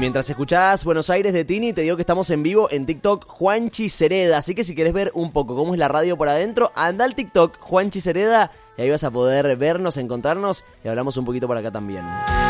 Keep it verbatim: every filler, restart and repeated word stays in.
mientras escuchás Buenos Aires de Tini, te digo que estamos en vivo en TikTok Juanchi Cereda. Así que si querés ver un poco cómo es la radio por adentro, anda al TikTok Juanchi Cereda y ahí vas a poder vernos, encontrarnos y hablamos un poquito por acá también.